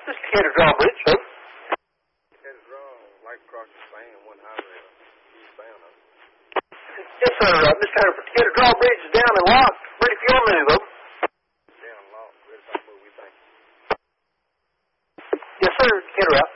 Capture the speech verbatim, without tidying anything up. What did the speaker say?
This is Decatur Drawbridge, sir. Decatur Draw, like across the span, one highway, eastbound of it. Yes, sir. Uh, Mister Decatur Drawbridge is down and locked. Ready for your move, over. Down locked. Ready for our move, we think. Yes, sir. Decatur out.